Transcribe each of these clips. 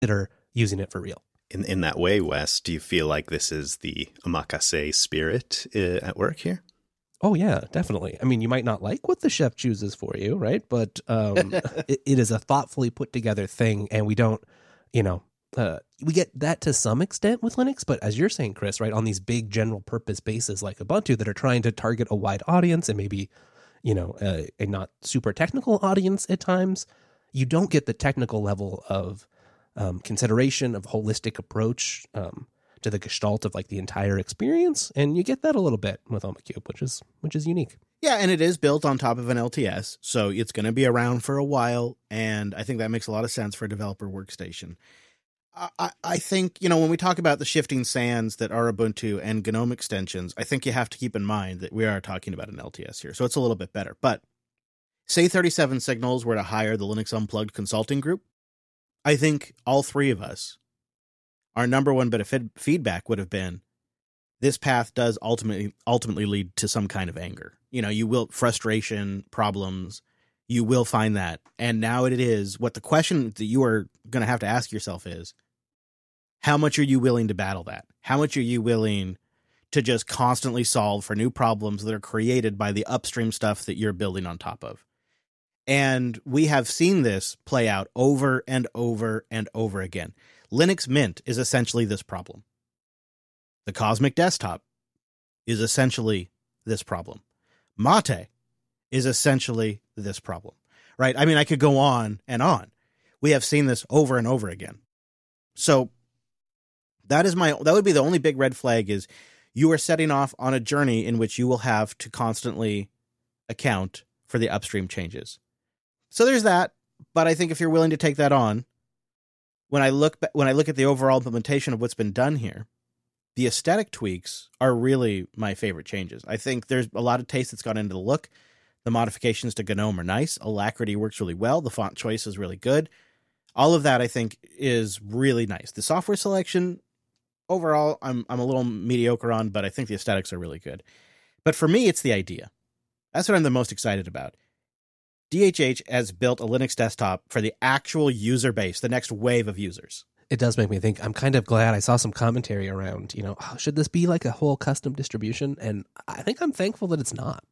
consider using it for real. In that way, Wes, do you feel like this is the omakase spirit at work here? Oh, yeah, definitely. I mean, you might not like what the chef chooses for you, right? But it is a thoughtfully put together thing, and we don't, we get that to some extent with Linux, but as you're saying, Chris, right, on these big general purpose bases like Ubuntu that are trying to target a wide audience and maybe, a not super technical audience at times, you don't get the technical level of consideration of holistic approach to the gestalt of like the entire experience, and you get that a little bit with OhmCube, which is unique. Yeah, and it is built on top of an LTS, so it's going to be around for a while, and I think that makes a lot of sense for a developer workstation. I think, when we talk about the shifting sands that are Ubuntu and GNOME extensions, I think you have to keep in mind that we are talking about an LTS here, so it's a little bit better. But say 37 Signals were to hire the Linux Unplugged consulting group, I think all three of us, our number one bit of feedback would have been, this path does ultimately lead to some kind of anger. You will, frustration, problems, you will find that. And now it is, what the question that you are going to have to ask yourself is, how much are you willing to battle that? How much are you willing to just constantly solve for new problems that are created by the upstream stuff that you're building on top of? And we have seen this play out over and over and over again. Linux Mint is essentially this problem. The Cosmic Desktop is essentially this problem. Mate is essentially this problem, right? I mean, I could go on and on. We have seen this over and over again. So that would be the only big red flag, is you are setting off on a journey in which you will have to constantly account for the upstream changes. So there's that. But I think if you're willing to take that on, when I look at the overall implementation of what's been done here, the aesthetic tweaks are really my favorite changes. I think there's a lot of taste that's gone into the look. The modifications to GNOME are nice. Alacrity works really well. The font choice is really good. All of that, I think, is really nice. The software selection, overall, I'm a little mediocre on, but I think the aesthetics are really good. But for me, it's the idea. That's what I'm the most excited about. DHH has built a Linux desktop for the actual user base, the next wave of users. It does make me think. I'm kind of glad I saw some commentary around, should this be like a whole custom distribution? And I think I'm thankful that it's not.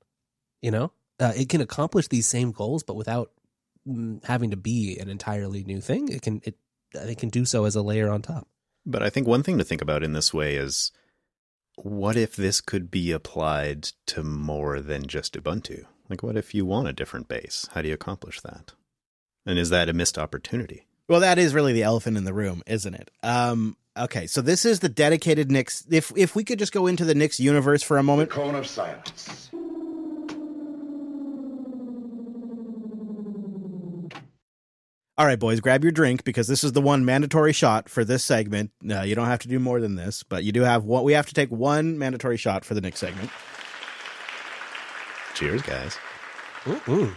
It can accomplish these same goals, but without having to be an entirely new thing. It can do so as a layer on top. But I think one thing to think about in this way is, what if this could be applied to more than just Ubuntu? Like, what if you want a different base? How do you accomplish that? And is that a missed opportunity? Well, that is really the elephant in the room, isn't it? Okay, so this is the dedicated Nix. If we could just go into the Nix universe for a moment. The cone of silence. All right, boys, grab your drink, because this is the one mandatory shot for this segment. You don't have to do more than this, but you do have one. We have to take one mandatory shot for the Nix segment. Cheers, guys. Ooh.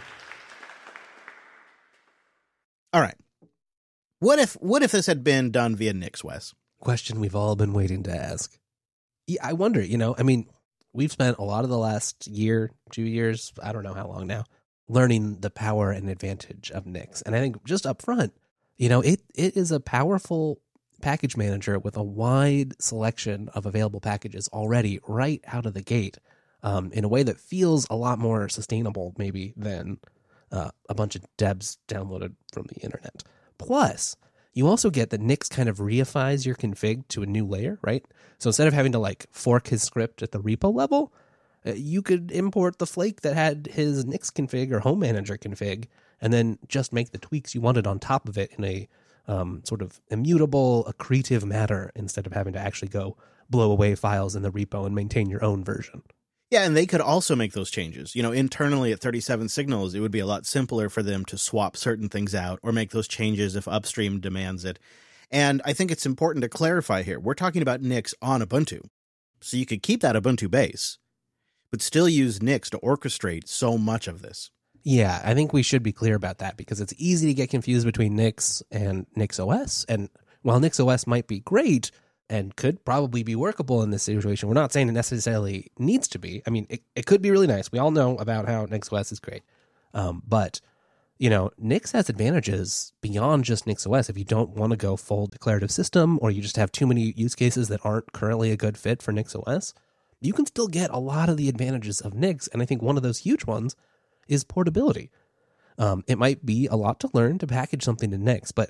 All right. What if this had been done via Nix, Wes? Question we've all been waiting to ask. Yeah, I wonder, we've spent a lot of the last year, 2 years, I don't know how long now, learning the power and advantage of Nix. And I think just up front, it is a powerful package manager with a wide selection of available packages already right out of the gate, in a way that feels a lot more sustainable maybe than a bunch of debs downloaded from the internet. Plus, you also get that Nix kind of reifies your config to a new layer, right? So instead of having to fork his script at the repo level, you could import the flake that had his Nix config or home manager config, and then just make the tweaks you wanted on top of it in a sort of immutable, accretive manner, instead of having to actually go blow away files in the repo and maintain your own version. Yeah, and they could also make those changes. Internally at 37 Signals, it would be a lot simpler for them to swap certain things out or make those changes if upstream demands it. And I think it's important to clarify here. We're talking about Nix on Ubuntu. So you could keep that Ubuntu base, but still use Nix to orchestrate so much of this. Yeah, I think we should be clear about that, because it's easy to get confused between Nix and NixOS. And while NixOS might be great and could probably be workable in this situation, we're not saying it necessarily needs to be. I mean, it could be really nice. We all know about how NixOS is great. But Nix has advantages beyond just NixOS. If you don't want to go full declarative system, or you just have too many use cases that aren't currently a good fit for NixOS, you can still get a lot of the advantages of Nix. And I think one of those huge ones is portability. It might be a lot to learn to package something to Nix, but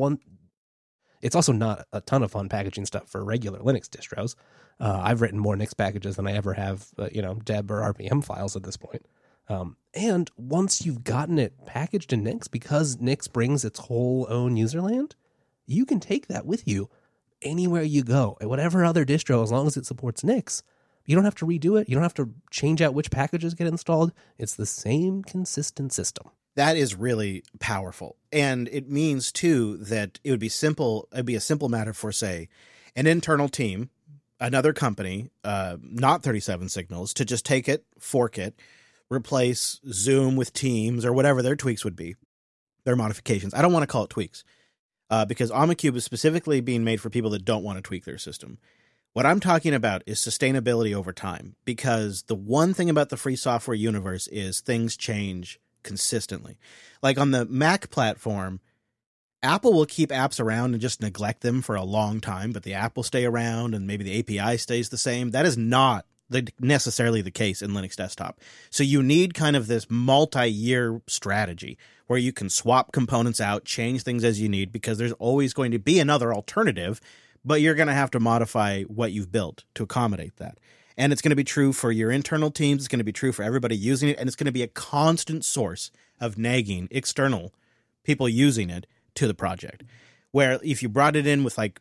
it's also not a ton of fun packaging stuff for regular Linux distros. I've written more Nix packages than I ever have, deb or RPM files at this point. And once you've gotten it packaged in Nix, because Nix brings its whole own userland, you can take that with you anywhere you go, at whatever other distro, as long as it supports Nix. You don't have to redo it. You don't have to change out which packages get installed. It's the same consistent system. That is really powerful. And it means, too, that it would be simple. It'd be a simple matter for, say, an internal team, another company, not 37 Signals, to just take it, fork it, replace Zoom with Teams or whatever their tweaks would be, their modifications. I don't want to call it tweaks because Omacube is specifically being made for people that don't want to tweak their system. What I'm talking about is sustainability over time, because the one thing about the free software universe is things change consistently. Like on the Mac platform, Apple will keep apps around and just neglect them for a long time, but the app will stay around and maybe the API stays the same. That is not necessarily the case in Linux desktop. So you need kind of this multi-year strategy where you can swap components out, change things as you need, because there's always going to be another alternative, but you're going to have to modify what you've built to accommodate that. And it's going to be true for your internal teams. It's going to be true for everybody using it. And it's going to be a constant source of nagging external people using it to the project. Where if you brought it in with like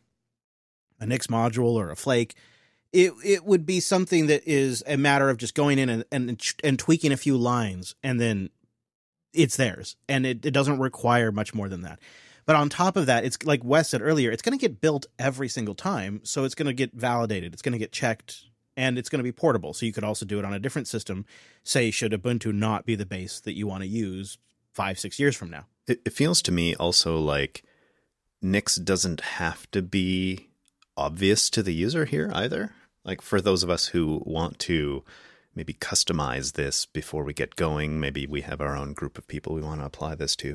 a Nix module or a Flake, it would be something that is a matter of just going in and tweaking a few lines, and then it's theirs. And it doesn't require much more than that. But on top of that, it's like Wes said earlier, it's going to get built every single time. So it's going to get validated. It's going to get checked, and it's going to be portable. So you could also do it on a different system. Say, should Ubuntu not be the base that you want to use 5-6 years from now? It feels to me also like Nix doesn't have to be obvious to the user here either. Like for those of us who want to maybe customize this before we get going, maybe we have our own group of people we want to apply this to.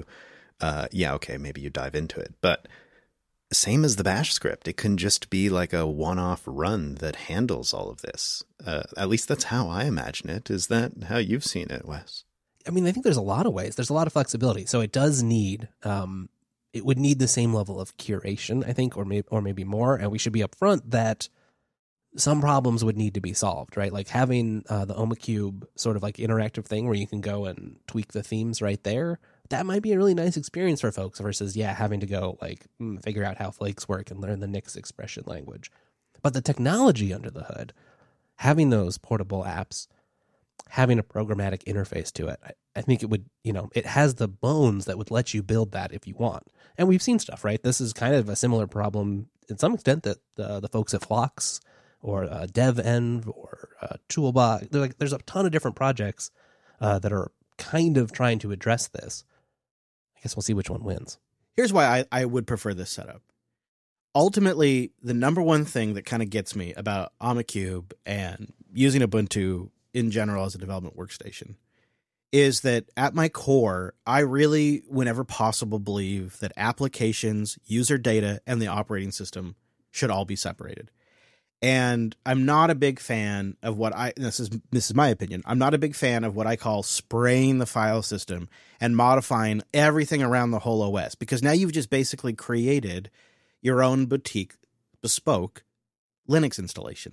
Maybe you dive into it. But same as the bash script, it can just be like a one-off run that handles all of this. At least that's how I imagine it. Is that how you've seen it, Wes? I mean, I think there's a lot of ways. There's a lot of flexibility. So it does need, it would need the same level of curation, I think, or maybe more. And we should be upfront that some problems would need to be solved, right? Like having the Omacube sort of like interactive thing where you can go and tweak the themes right there. That might be a really nice experience for folks versus, having to go like figure out how flakes work and learn the Nix expression language. But the technology under the hood, having those portable apps, having a programmatic interface to it, I think it would, it has the bones that would let you build that if you want. And we've seen stuff, right? This is kind of a similar problem in some extent that the folks at Phlox or DevEnv or Toolbox, there's a ton of different projects that are kind of trying to address this. I guess we'll see which one wins. Here's why I would prefer this setup. Ultimately, the number one thing that kind of gets me about Omacube and using Ubuntu in general as a development workstation is that at my core, I really, whenever possible, believe that applications, user data, and the operating system should all be separated. And I'm not a big fan of this is my opinion. I'm not a big fan of what I call spraying the file system and modifying everything around the whole OS, because now you've just basically created your own bespoke Linux installation.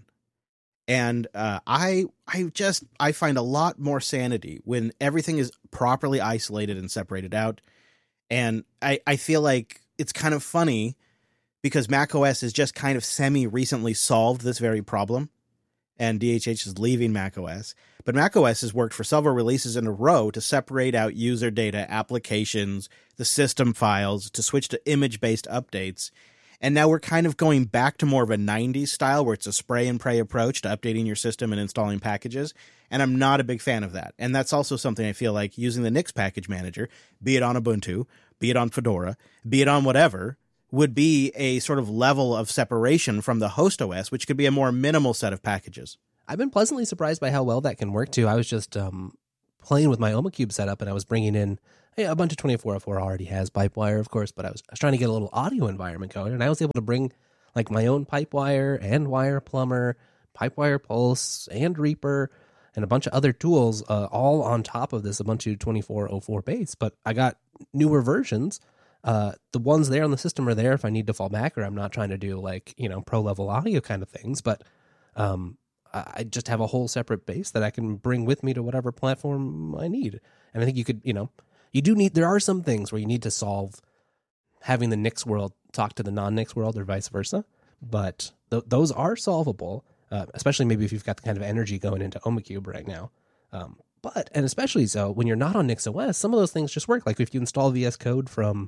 And I find a lot more sanity when everything is properly isolated and separated out. And I feel like it's kind of funny because macOS has just kind of semi-recently solved this very problem, and DHH is leaving macOS. But macOS has worked for several releases in a row to separate out user data, applications, the system files, to switch to image-based updates. And now we're kind of going back to more of a 90s style where it's a spray and pray approach to updating your system and installing packages. And I'm not a big fan of that. And that's also something I feel like using the Nix package manager, be it on Ubuntu, be it on Fedora, be it on whatever, would be a sort of level of separation from the host OS, which could be a more minimal set of packages. I've been pleasantly surprised by how well that can work too. I was just playing with my Omacube setup, and I was bringing in Yeah, Ubuntu 24.04 already has Pipewire, of course, but I was trying to get a little audio environment going, and I was able to bring like my own Pipewire and Wire Plumber, Pipewire Pulse, and Reaper, and a bunch of other tools, all on top of this Ubuntu 24.04 base. But I got newer versions. The ones there on the system are there if I need to fall back, or I'm not trying to do like, pro level audio kind of things. But I just have a whole separate base that I can bring with me to whatever platform I need. And I think you could, there are some things where you need to solve having the Nix world talk to the non-Nix world or vice versa. But those are solvable, especially maybe if you've got the kind of energy going into Omacube right now. And especially so when you're not on NixOS, some of those things just work. Like if you install VS Code from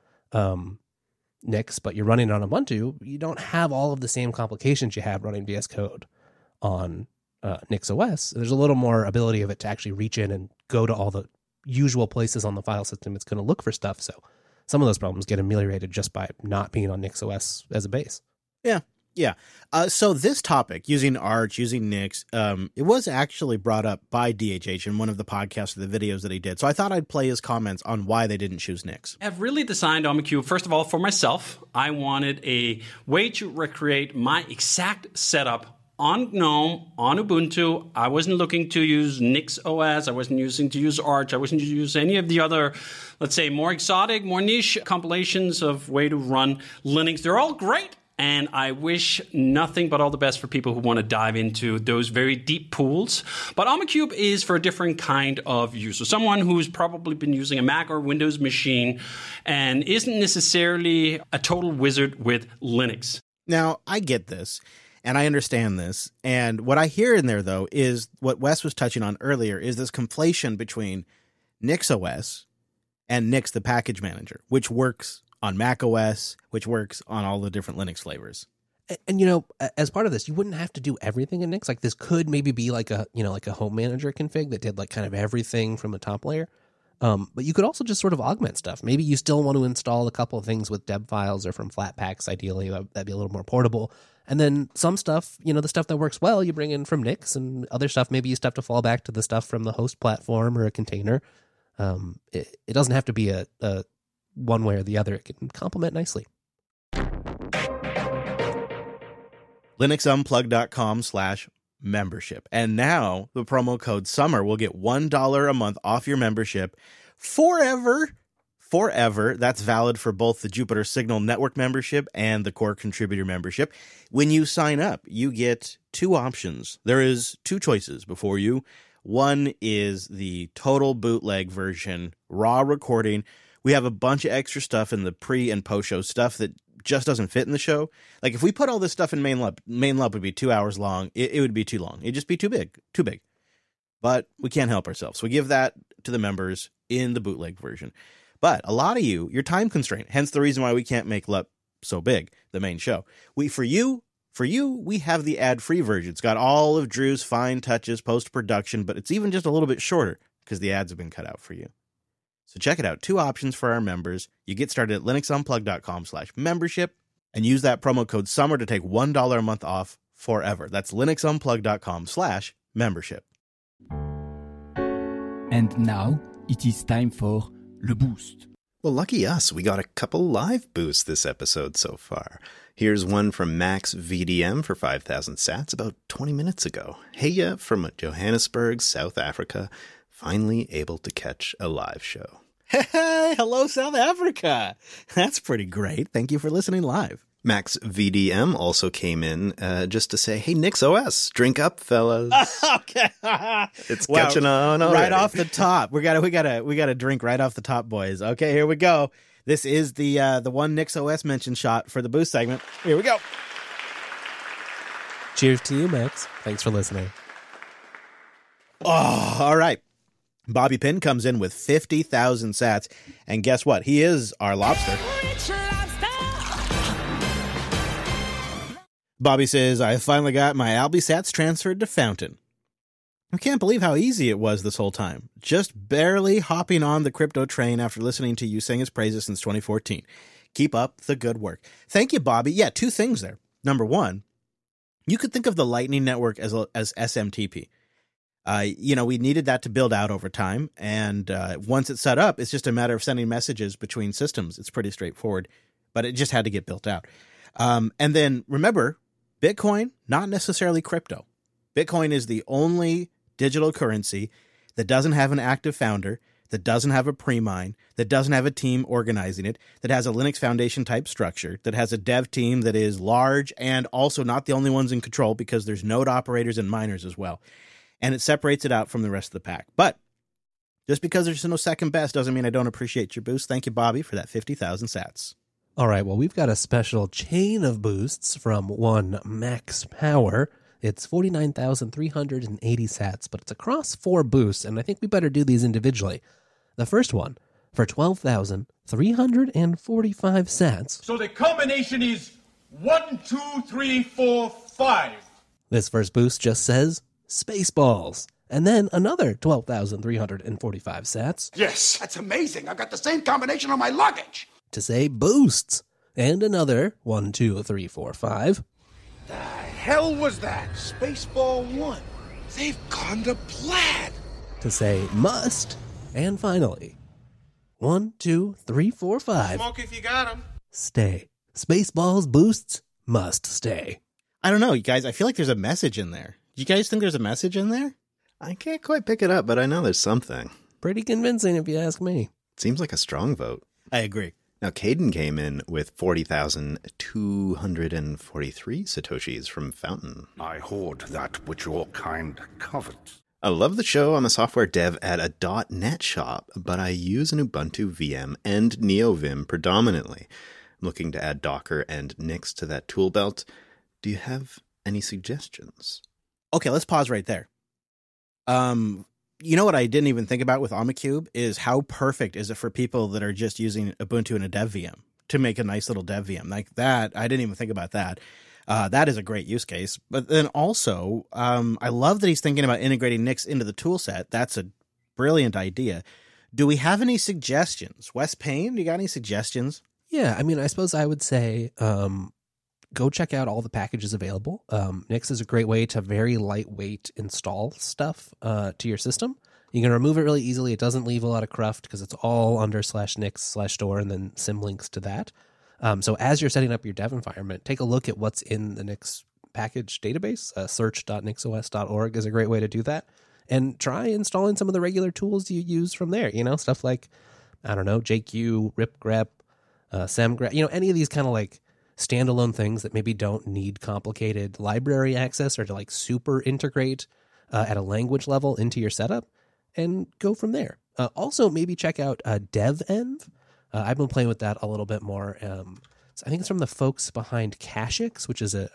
Nix, but you're running it on Ubuntu, you don't have all of the same complications you have running VS Code on NixOS. There's a little more ability of it to actually reach in and go to all the usual places on the file system it's going to look for stuff. So some of those problems get ameliorated just by not being on NixOS as a base. Yeah. So this topic, using Arch, using Nix, it was actually brought up by DHH in one of the podcasts or the videos that he did. So I thought I'd play his comments on why they didn't choose Nix. I've really designed Omacube, first of all, for myself. I wanted a way to recreate my exact setup on GNOME, on Ubuntu. I wasn't looking to use NixOS. I wasn't using to use Arch. I wasn't to use any of the other, let's say, more exotic, more niche compilations of way to run Linux. They're all great. And I wish nothing but all the best for people who want to dive into those very deep pools. But Omacube is for a different kind of user. Someone who's probably been using a Mac or Windows machine and isn't necessarily a total wizard with Linux. Now, I get this, and I understand this. And what I hear in there, though, is what Wes was touching on earlier, is this conflation between NixOS and Nix, the package manager, which works on Mac OS, which works on all the different Linux flavors. And as part of this, you wouldn't have to do everything in Nix. Like this could maybe be like a home manager config that did like kind of everything from the top layer. But you could also just sort of augment stuff. Maybe you still want to install a couple of things with deb files or from Flatpaks. Ideally, that'd be a little more portable. And then some stuff, the stuff that works well, you bring in from Nix, and other stuff, maybe you still have to fall back to the stuff from the host platform or a container. It doesn't have to be a one way or the other. It can complement nicely. linuxunplug.com/membership. And now the promo code SUMMER will get $1 a month off your membership forever. That's valid for both the Jupiter Signal Network membership and the Core Contributor membership. When you sign up, you get two options. There is two choices before you. One is the total bootleg version, raw recording. We have a bunch of extra stuff in the pre and post show stuff that just doesn't fit in the show. Like if we put all this stuff in main lab would be 2 hours long. It would be too long. It'd just be too big. But we can't help ourselves. We give that to the members in the bootleg version. But a lot of you're time constrained. Hence the reason why we can't make LUP so big, the main show. For you, we have the ad-free version. It's got all of Drew's fine touches, post-production, but it's even just a little bit shorter because the ads have been cut out for you. So check it out. Two options for our members. You get started at linuxunplug.com/membership and use that promo code SUMMER to take $1 a month off forever. That's linuxunplug.com/membership. And now it is time for Le Boost. Well, lucky us, we got a couple live boosts this episode so far. Here's one from Max VDM for 5,000 sats about 20 minutes ago. Heya from Johannesburg, South Africa. Finally able to catch a live show. Hey, hello, South Africa. That's pretty great. Thank you for listening live. Max VDM also came in just to say, hey, NixOS, drink up, fellas. Okay. It's catching on already. Right off the top. We gotta drink right off the top, boys. Okay, here we go. This is the one NixOS mention shot for the boost segment. Here we go. Cheers to you, Max. Thanks for listening. Oh, all right. Bobby Pinn comes in with 50,000 sats, and guess what? He is our lobster. Bobby says, I finally got my Albisats transferred to Fountain. I can't believe how easy it was this whole time. Just barely hopping on the crypto train after listening to you sing his praises since 2014. Keep up the good work. Thank you, Bobby. Yeah, two things there. Number one, you could think of the Lightning Network as SMTP. We needed that to build out over time. And once it's set up, it's just a matter of sending messages between systems. It's pretty straightforward, but it just had to get built out. And then remember, Bitcoin, not necessarily crypto. Bitcoin is the only digital currency that doesn't have an active founder, that doesn't have a pre-mine, that doesn't have a team organizing it, that has a Linux Foundation type structure, that has a dev team that is large and also not the only ones in control because there's node operators and miners as well. And it separates it out from the rest of the pack. But just because there's no second best doesn't mean I don't appreciate your boost. Thank you, Bobby, for that 50,000 sats. All right, well, we've got a special chain of boosts from one Max Power. It's 49,380 sats, but it's across 4 boosts, and I think we better do these individually. The first one for 12,345 sats. So the combination is 1, 2, 3, 4, 5. This first boost just says Spaceballs. And then another 12,345 sats. Yes, that's amazing. I've got the same combination on my luggage. To say Boosts. And another 1, 2, 3, 4, 5. The hell was that? Spaceball 1. They've gone to plaid. To say Must. And finally, 1, 2, 3, 4, 5. Smoke if you got 'em. Stay. Spaceballs boosts must stay. I don't know, you guys. I feel like there's a message in there. Do you guys think there's a message in there? I can't quite pick it up, but I know there's something. Pretty convincing if you ask me. Seems like a strong vote. I agree. Now, Caden came in with 40,243 Satoshis from Fountain. I hoard that which your kind covet. I love the show. I'm a software dev at a .NET shop, but I use an Ubuntu VM and NeoVim predominantly. I'm looking to add Docker and Nix to that tool belt. Do you have any suggestions? Okay, let's pause right there. You know what I didn't even think about with Omacube is how perfect is it for people that are just using Ubuntu in a dev VM to make a nice little dev VM like that. I didn't even think about that. That is a great use case. But then also, I love that he's thinking about integrating Nix into the tool set. That's a brilliant idea. Do we have any suggestions? Wes Payne, you got any suggestions? Yeah, I mean, I suppose I would say go check out all the packages available. Nix is a great way to very lightweight install stuff to your system. You can remove it really easily. It doesn't leave a lot of cruft because it's all under /nix/store and then symlinks to that. So as you're setting up your dev environment, take a look at what's in the Nix package database. Search.nixos.org is a great way to do that. And try installing some of the regular tools you use from there. You know, stuff like, I don't know, JQ, ripgrep, semgrep, any of these kind of like standalone things that maybe don't need complicated library access or to like super integrate at a language level into your setup and go from there. Also, maybe check out devenv. I've been playing with that a little bit more. So I think it's from the folks behind Cachix, which is a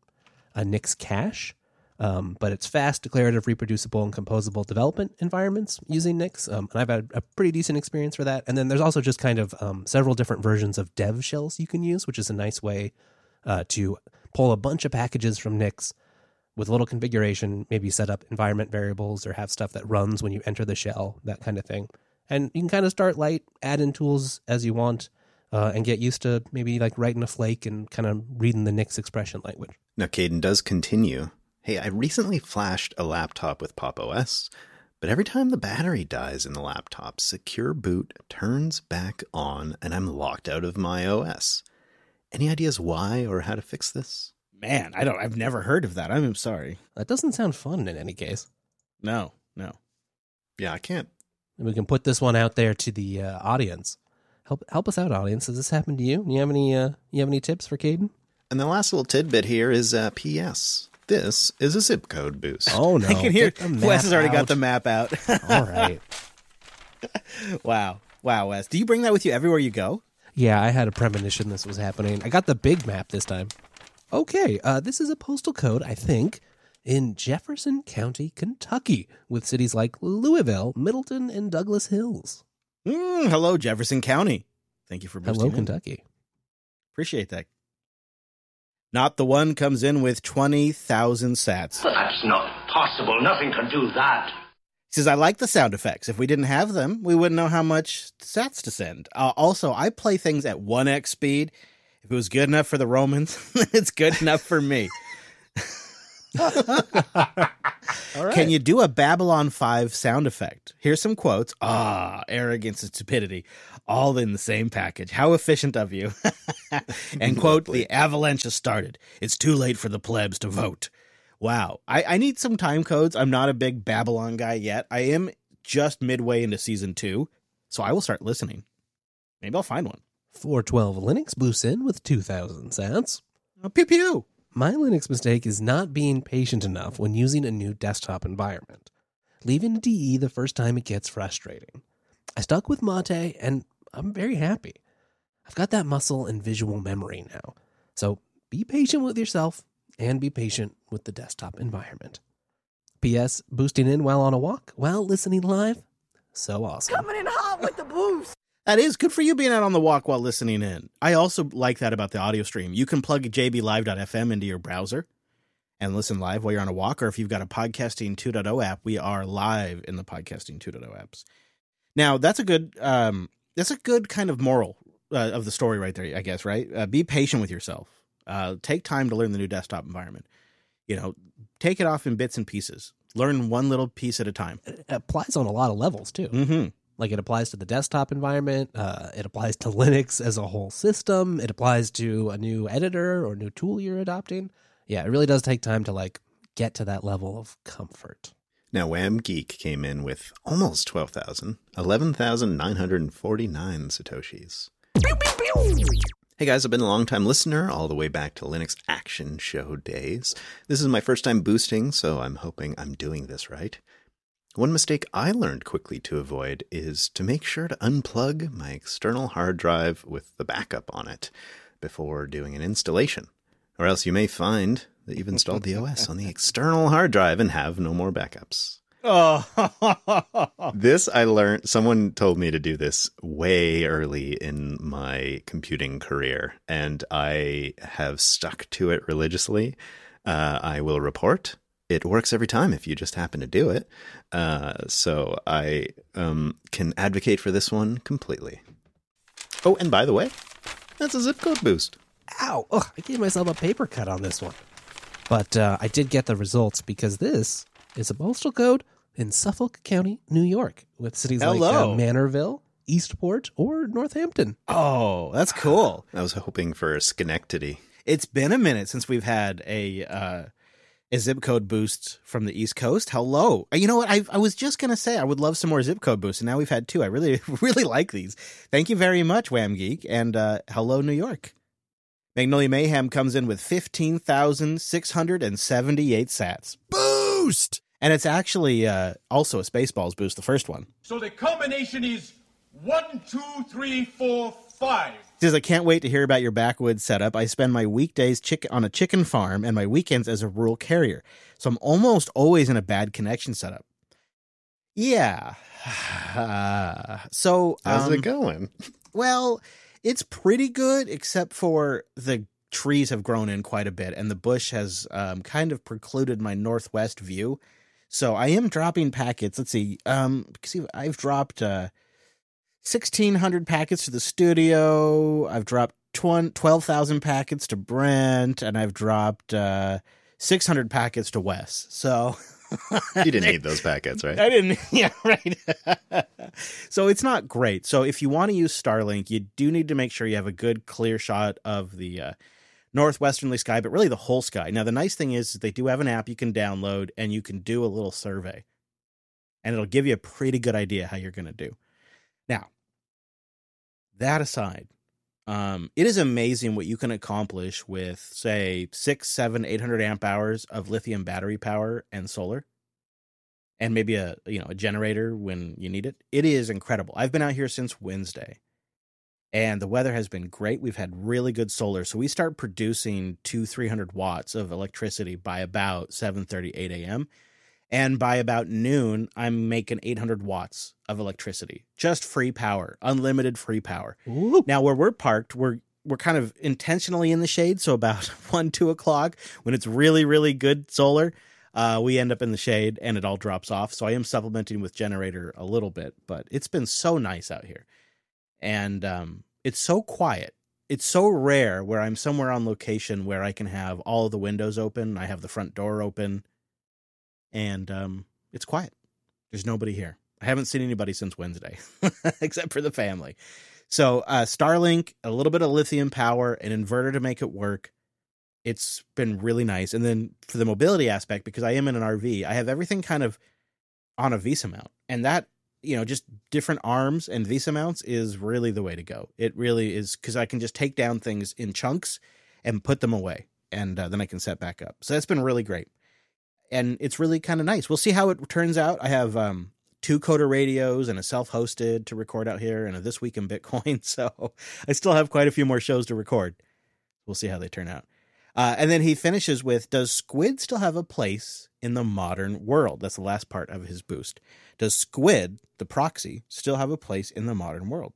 Nix cache. But it's fast, declarative, reproducible, and composable development environments using Nix. And I've had a pretty decent experience for that. And then there's also just kind of several different versions of dev shells you can use, which is a nice way to pull a bunch of packages from Nix with a little configuration, maybe set up environment variables or have stuff that runs when you enter the shell, that kind of thing. And you can kind of start light, add in tools as you want, and get used to maybe like writing a flake and kind of reading the Nix expression language. Now, Caden does continue. Hey, I recently flashed a laptop with Pop! OS, but every time the battery dies in the laptop, Secure Boot turns back on and I'm locked out of my OS. Any ideas why or how to fix this? Man, I've never heard of that. I'm sorry. That doesn't sound fun in any case. No. Yeah, I can't. We can put this one out there to the audience. Help us out, audience. Has this happened to you? You have any tips for Caden? And the last little tidbit here is P.S. This is a zip code boost. Oh, no. I can hear Wes has already got the map out. All right. Wow, Wes. Do you bring that with you everywhere you go? Yeah, I had a premonition this was happening. I got the big map this time. Okay, this is a postal code, I think, in Jefferson County, Kentucky, with cities like Louisville, Middleton, and Douglas Hills. Hello, Jefferson County. Thank you for boosting Hello, in. Kentucky. Appreciate that. Not the One comes in with 20,000 sats. But that's not possible. Nothing can do that. He says, I like the sound effects. If we didn't have them, we wouldn't know how much sats to send. Also, I play things at 1x speed. If it was good enough for the Romans, it's good enough for me. All right. Can you do a Babylon 5 sound effect? Here's some quotes. Arrogance and stupidity, all in the same package. How efficient of you. And quote, the avalanche has started. It's too late for the plebs to vote. Wow. I need some time codes. I'm not a big Babylon guy yet. I am just midway into season 2, so I will start listening. Maybe I'll find one. 412 Linux boosts in with 2,000 sats. Pew pew. My Linux mistake is not being patient enough when using a new desktop environment. Leaving a DE the first time it gets frustrating. I stuck with Mate, and I'm very happy. I've got that muscle and visual memory now. So be patient with yourself, and be patient with the desktop environment. P.S. Boosting in while on a walk, while listening live? So awesome. Coming in hot with the boost. That is good for you being out on the walk while listening in. I also like that about the audio stream. You can plug jblive.fm into your browser and listen live while you're on a walk, or if you've got a Podcasting 2.0 app, we are live in the Podcasting 2.0 apps. Now, that's a good kind of moral of the story right there, I guess, right? Be patient with yourself. Take time to learn the new desktop environment. Take it off in bits and pieces. Learn one little piece at a time. It applies on a lot of levels, too. Mm-hmm. Like, it applies to the desktop environment. It applies to Linux as a whole system. It applies to a new editor or new tool you're adopting. Yeah, it really does take time to, get to that level of comfort. Now, Wham Geek came in with almost 12,000, 11,949 Satoshis. Pew, pew, pew. Hey guys, I've been a long-time listener all the way back to Linux Action Show days. This is my first time boosting, so I'm hoping I'm doing this right. One mistake I learned quickly to avoid is to make sure to unplug my external hard drive with the backup on it before doing an installation, or else you may find that you've installed the OS on the external hard drive and have no more backups. Oh, this I learned. Someone told me to do this way early in my computing career, and I have stuck to it religiously. I will report. It works every time if you just happen to do it. So I can advocate for this one completely. Oh, and by the way, that's a zip code boost. Ow! Ugh, I gave myself a paper cut on this one. But I did get the results because this is a postal code in Suffolk County, New York, with cities like Manorville, Eastport, or Northampton. Oh, that's cool. I was hoping for Schenectady. It's been a minute since we've had a zip code boost from the East Coast. Hello. You know what? I was just going to say I would love some more zip code boosts, and now we've had 2. I really, really like these. Thank you very much, Wham Geek, and hello, New York. Magnolia Mayhem comes in with 15,678 sats. Boost! And it's actually also a Spaceballs boost, the first one. So the combination is 1, 2, 3, 4, 5. Says, I can't wait to hear about your backwoods setup. I spend my weekdays on a chicken farm and my weekends as a rural carrier. So I'm almost always in a bad connection setup. Yeah. So how's it going? Well, it's pretty good, except for the trees have grown in quite a bit, and the bush has kind of precluded my northwest view. So I am dropping packets. Let's see. I've dropped 1,600 packets to the studio. I've dropped 12,000 packets to Brent, and I've dropped 600 packets to Wes. So you didn't need those packets, right? I didn't. Yeah, right. So it's not great. So if you want to use Starlink, you do need to make sure you have a good clear shot of the northwesterly sky, but really the whole sky. Now, the nice thing is they do have an app you can download, and you can do a little survey, and it'll give you a pretty good idea how you're going to do. Now, that aside, it is amazing what you can accomplish with, say, 600, 700, 800 amp hours of lithium battery power and solar, and maybe a generator when you need it. It is incredible. I've been out here since Wednesday, and the weather has been great. We've had really good solar, so we start producing 200-300 watts of electricity by about 7:30, 8 a.m., and by about noon, I'm making 800 watts of electricity. Just free power, unlimited free power. Ooh. Now, where we're parked, we're kind of intentionally in the shade. So about 1, 2 o'clock, when it's really, really good solar, we end up in the shade and it all drops off. So I am supplementing with generator a little bit, but it's been so nice out here. And it's so quiet. It's so rare where I'm somewhere on location where I can have all of the windows open. I have the front door open. and it's quiet. There's nobody here. I haven't seen anybody since Wednesday, except for the family. So Starlink, a little bit of lithium power, an inverter to make it work. It's been really nice. And then for the mobility aspect, because I am in an RV, I have everything kind of on a VESA mount. And that, just different arms and VESA mounts is really the way to go. It really is, because I can just take down things in chunks and put them away. And then I can set back up. So that's been really great. And it's really kind of nice. We'll see how it turns out. I have 2 Coder radios and a self-hosted to record out here and a This Week in Bitcoin. So I still have quite a few more shows to record. We'll see how they turn out. And then he finishes with, does Squid still have a place in the modern world? That's the last part of his boost. Does Squid, the proxy, still have a place in the modern world?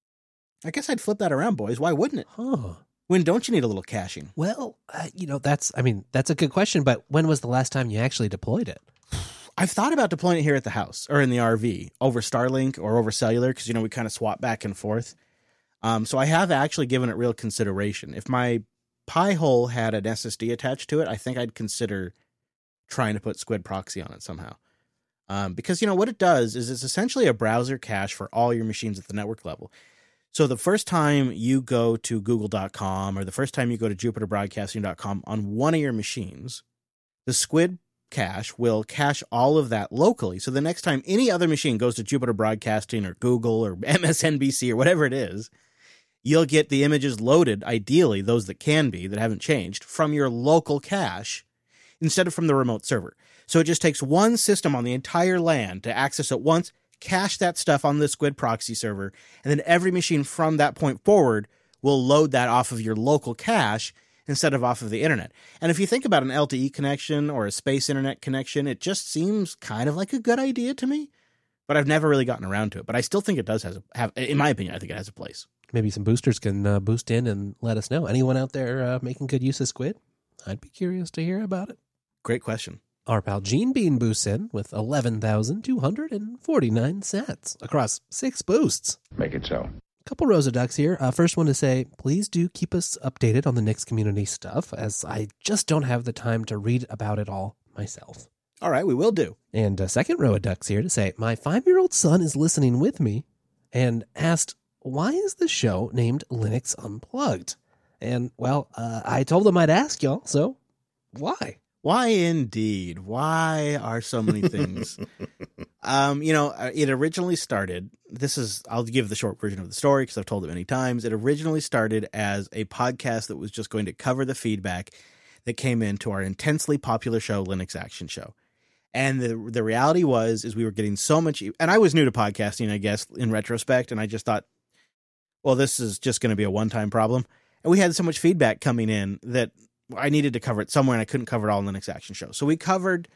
I guess I'd flip that around, boys. Why wouldn't it? Huh. When don't you need a little caching? Well, that's a good question, but when was the last time you actually deployed it? I've thought about deploying it here at the house or in the RV over Starlink or over cellular because, we kind of swap back and forth. So I have actually given it real consideration. If my Pi-hole had an SSD attached to it, I think I'd consider trying to put Squid Proxy on it somehow. Because, what it does is it's essentially a browser cache for all your machines at the network level. So the first time you go to google.com or the first time you go to jupiterbroadcasting.com on one of your machines, the Squid cache will cache all of that locally. So the next time any other machine goes to Jupiter Broadcasting or Google or MSNBC or whatever it is, you'll get the images loaded, ideally, those that can be, that haven't changed, from your local cache instead of from the remote server. So it just takes one system on the entire LAN to access it once, cache that stuff on the Squid proxy server, and then every machine from that point forward will load that off of your local cache instead of off of the internet. And if you think about an LTE connection or a space internet connection, it just seems kind of like a good idea to me, but I've never really gotten around to it. But I still think it does have, in my opinion, I think it has a place. Maybe some boosters can boost in and let us know. Anyone out there making good use of Squid? I'd be curious to hear about it. Great question. Our pal Gene Bean boosts in with 11,249 sats across 6 boosts. Make it so. Couple rows of ducks here. First one to say, please do keep us updated on the Knicks community stuff, as I just don't have the time to read about it all myself. All right, we will do. And a second row of ducks here to say, my 5-year-old son is listening with me and asked, why is the show named Linux Unplugged? And, well, I told him I'd ask y'all, so why? Why indeed? Why are so many things? It originally started, I'll give the short version of the story because I've told it many times. It originally started as a podcast that was just going to cover the feedback that came into our intensely popular show, Linux Action Show. And the reality is we were getting so much, and I was new to podcasting, I guess, in retrospect, and I just thought, well, this is just going to be a one-time problem. And we had so much feedback coming in that I needed to cover it somewhere, and I couldn't cover it all in Linux Action Show. So I thought,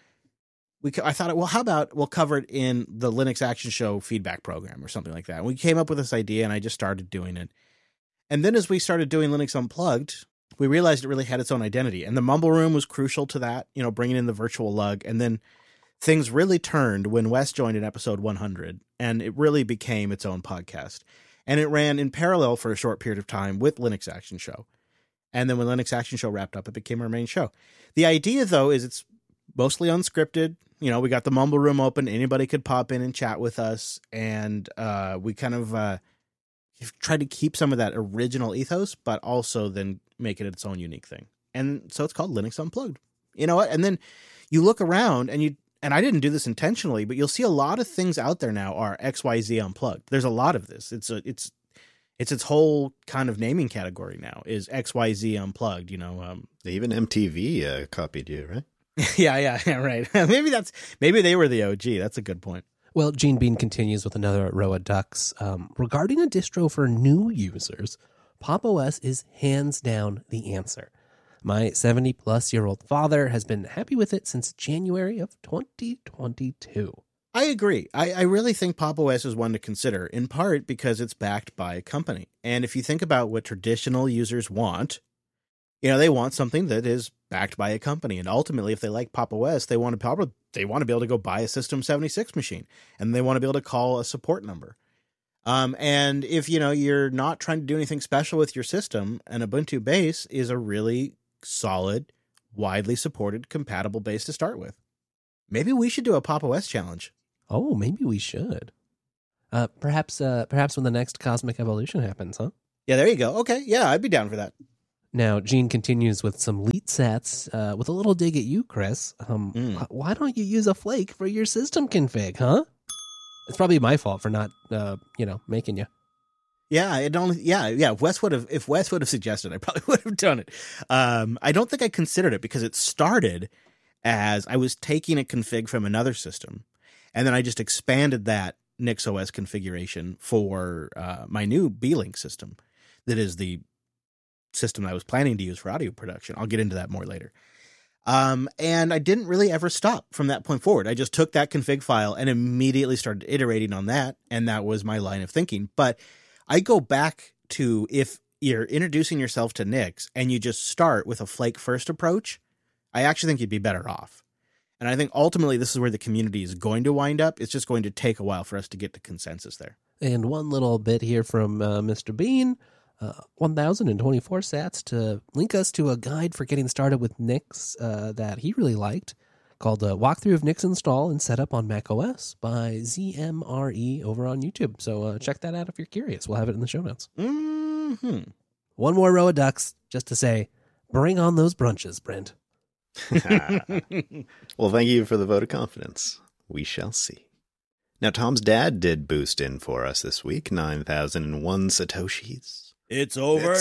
well, how about we'll cover it in the Linux Action Show feedback program or something like that. And we came up with this idea, and I just started doing it. And then as we started doing Linux Unplugged, we realized it really had its own identity. And the Mumble Room was crucial to that, bringing in the virtual lug. And then things really turned when Wes joined in episode 100, and it really became its own podcast. And it ran in parallel for a short period of time with Linux Action Show. And then when Linux Action Show wrapped up, it became our main show. The idea, though, is it's mostly unscripted. We got the Mumble Room open. Anybody could pop in and chat with us. And we kind of tried to keep some of that original ethos, but also then make it its own unique thing. And so it's called Linux Unplugged. You know what? And then you look around and I didn't do this intentionally, but you'll see a lot of things out there now are XYZ Unplugged. There's a lot of this. It's its whole kind of naming category now is XYZ Unplugged, Even MTV copied you, right? Yeah, right. maybe they were the OG. That's a good point. Well, Gene Bean continues with another row of ducks. Regarding a distro for new users, Pop! OS is hands down the answer. My 70-plus-year-old father has been happy with it since January of 2022. I agree. I really think Pop! OS is one to consider, in part because it's backed by a company. And if you think about what traditional users want, they want something that is backed by a company. And ultimately, if they like Pop! OS, they want to be able to go buy a System 76 machine, and they want to be able to call a support number. And if, you're not trying to do anything special with your system, an Ubuntu base is a really solid, widely supported, compatible base to start with. Maybe we should do a Pop! OS challenge. Oh, maybe we should. Perhaps when the next Cosmic Evolution happens, huh? Yeah, there you go. Okay, yeah, I'd be down for that. Now, Gene continues with some leet sats with a little dig at you, Chris. Why don't you use a flake for your system config, huh? It's probably my fault for not, making you. Yeah, If Wes would have suggested, I probably would have done it. I don't think I considered it because it started as I was taking a config from another system, and then I just expanded that NixOS configuration for my new B-Link system. That is the system I was planning to use for audio production. I'll get into that more later. And I didn't really ever stop from that point forward. I just took that config file and immediately started iterating on that, and that was my line of thinking. But I go back to, if you're introducing yourself to Nix and you just start with a flake first approach, I actually think you'd be better off. And I think ultimately this is where the community is going to wind up. It's just going to take a while for us to get to consensus there. And one little bit here from Mr. Bean, 1,024 sats to link us to a guide for getting started with Nix that he really liked, called Walkthrough of Nix Install and Setup on macOS by ZMRE over on YouTube. So check that out if you're curious. We'll have it in the show notes. Mm-hmm. One more row of ducks just to say, bring on those brunches, Brent. Well, thank you for the vote of confidence. We shall see. Now, Tom's dad did boost in for us this week, 9,001 Satoshis. It's over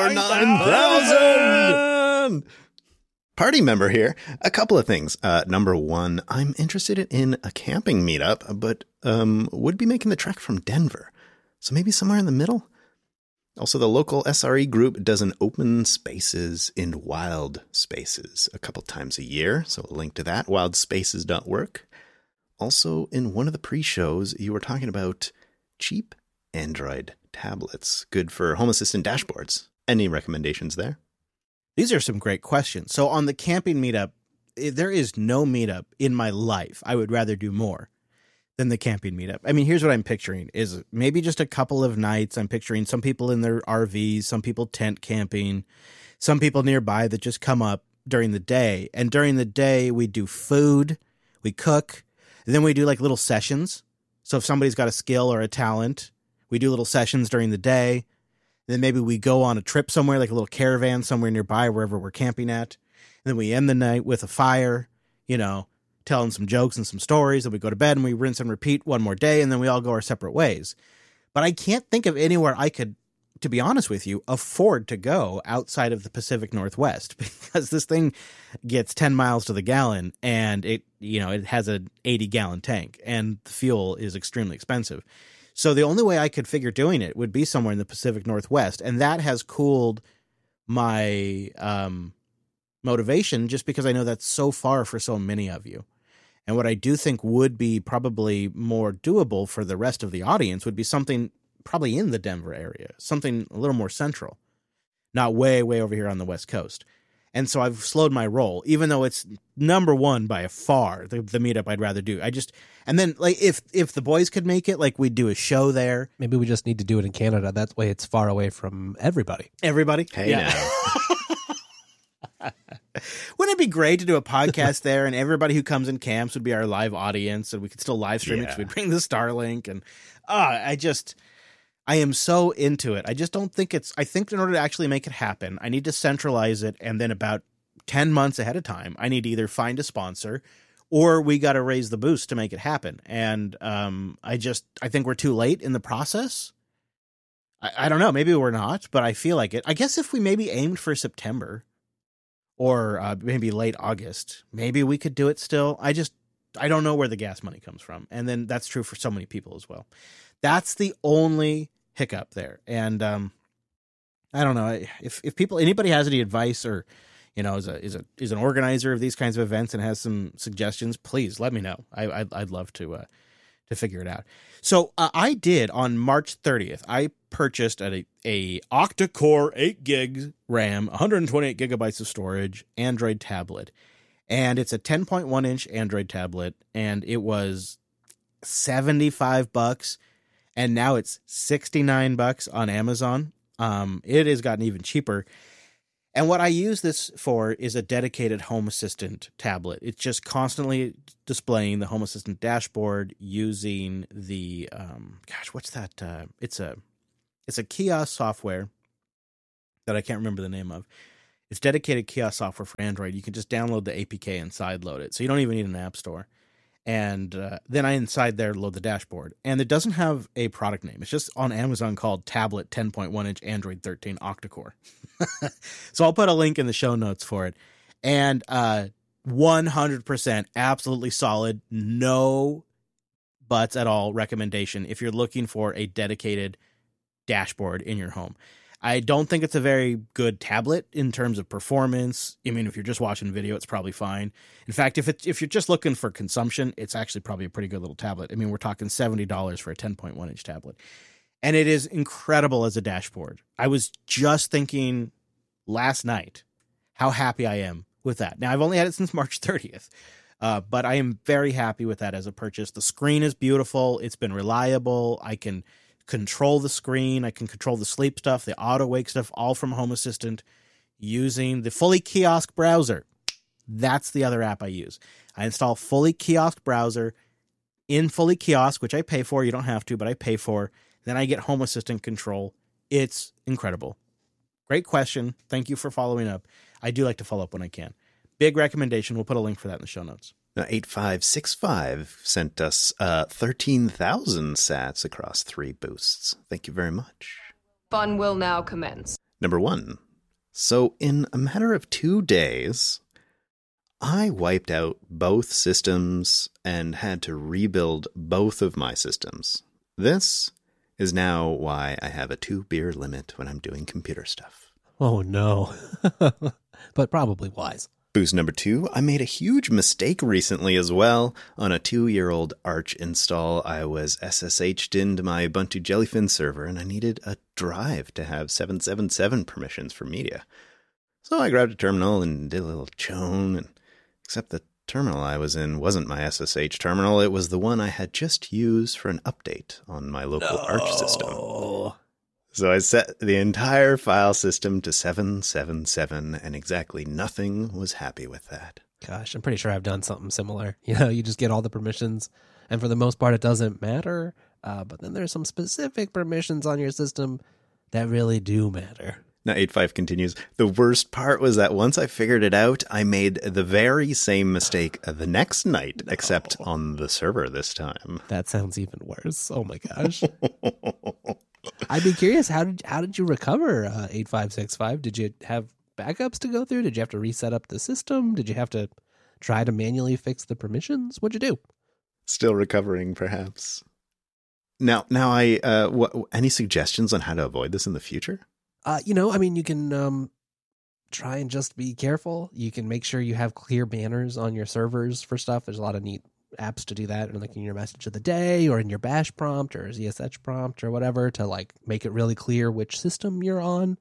9,000! Party member here. A couple of things. Number one, I'm interested in a camping meetup, but would be making the trek from Denver. So maybe somewhere in the middle? Also, the local SRE group does an open spaces in wild spaces a couple times a year. So a link to that, wildspaces.work. Also, in one of the pre-shows, you were talking about cheap Android tablets, good for Home Assistant dashboards. Any recommendations there? These are some great questions. So on the camping meetup, there is no meetup in my life I would rather do more than the camping meetup. I mean, here's what I'm picturing is maybe just a couple of nights. I'm picturing some people in their RVs, some people tent camping, some people nearby that just come up during the day. And during the day, we do food, we cook, and then we do like little sessions. So if somebody's got a skill or a talent, we do little sessions during the day. Then maybe we go on a trip somewhere, like a little caravan somewhere nearby, wherever we're camping at. And then we end the night with a fire, telling some jokes and some stories. Then we go to bed and we rinse and repeat one more day, and then we all go our separate ways. But I can't think of anywhere I could, to be honest with you, afford to go outside of the Pacific Northwest, because this thing gets 10 miles to the gallon, and it has an 80-gallon tank, and the fuel is extremely expensive. So the only way I could figure doing it would be somewhere in the Pacific Northwest, and that has cooled my motivation just because I know that's so far for so many of you. And what I do think would be probably more doable for the rest of the audience would be something probably in the Denver area, something a little more central, not way, way over here on the West Coast. And so I've slowed my roll, even though it's number one by far, the meetup I'd rather do. And then like if the boys could make it, like we'd do a show there. Maybe we just need to do it in Canada. That way it's far away from everybody. Everybody? Hey, yeah. Now. Wouldn't it be great to do a podcast there, and everybody who comes and camps would be our live audience, and we could still live stream it because we'd bring the Starlink. And I am so into it. I just don't think I think in order to actually make it happen, I need to centralize it. And then about 10 months ahead of time, I need to either find a sponsor or we got to raise the boost to make it happen. And I think we're too late in the process. I don't know. Maybe we're not, but I feel like it. I guess if we maybe aimed for September or maybe late August, maybe we could do it still. I don't know where the gas money comes from. And then that's true for so many people as well. That's the only hiccup there. And I don't know if anybody has any advice or is an organizer of these kinds of events and has some suggestions, please let me know. I'd love to figure it out. So I did on March 30th. I purchased a octa-core 8 gigs RAM, 128 gigabytes of storage Android tablet, and it's a 10.1 inch Android tablet, and it was $75. And now it's $69 on Amazon. It has gotten even cheaper. And what I use this for is a dedicated Home Assistant tablet. It's just constantly displaying the Home Assistant dashboard using the what's that? It's a kiosk software that I can't remember the name of. It's dedicated kiosk software for Android. You can just download the APK and sideload it, so you don't even need an app store. And then I inside there load the dashboard, and it doesn't have a product name. It's just on Amazon called Tablet 10.1-inch Android 13 octa-core. So I'll put a link in the show notes for it. And 100% absolutely solid, no buts at all recommendation if you're looking for a dedicated dashboard in your home. I don't think it's a very good tablet in terms of performance. I mean, if you're just watching video, it's probably fine. In fact, if you're just looking for consumption, it's actually probably a pretty good little tablet. I mean, we're talking $70 for a 10.1-inch tablet. And it is incredible as a dashboard. I was just thinking last night how happy I am with that. Now, I've only had it since March 30th, but I am very happy with that as a purchase. The screen is beautiful. It's been reliable. I can control the screen. I can control the sleep stuff, the auto wake stuff, all from Home Assistant using the Fully Kiosk browser. That's the other app I use. I install Fully Kiosk browser in Fully Kiosk, which I pay for. You don't have to, but I pay for. Then I get Home Assistant control. It's incredible. Great question. Thank you for following up. I do like to follow up when I can. Big recommendation. We'll put a link for that in the show notes. Now, 8565 sent us 13,000 sats across 3 boosts. Thank you very much. Fun will now commence. Number 1. So in a matter of 2 days, I wiped out both systems and had to rebuild both of my systems. This is now why I have a 2-beer limit when I'm doing computer stuff. Oh, no. But probably wise. Boost number 2, I made a huge mistake recently as well. On a 2-year-old Arch install, I was SSH'd into my Ubuntu Jellyfin server, and I needed a drive to have 777 permissions for media. So I grabbed a terminal and did a little chown, and except the terminal I was in wasn't my SSH terminal. It was the one I had just used for an update on my local Arch system. So I set the entire file system to 777, and exactly nothing was happy with that. Gosh, I'm pretty sure I've done something similar. You know, you just get all the permissions, and for the most part, it doesn't matter. But then there's some specific permissions on your system that really do matter. Now, 85 continues. The worst part was that once I figured it out, I made the very same mistake the next night, except on the server this time. That sounds even worse. Oh my gosh. I'd be curious, how did you recover 8565? Did you have backups to go through? Did you have to reset up the system? Did you have to try to manually fix the permissions? What'd you do? Still recovering, perhaps. Now, any suggestions on how to avoid this in the future? You can try and just be careful. You can make sure you have clear banners on your servers for stuff. There's a lot of neat apps to do that, like in your message of the day or in your bash prompt or ZSH prompt or whatever to like make it really clear which system you're on.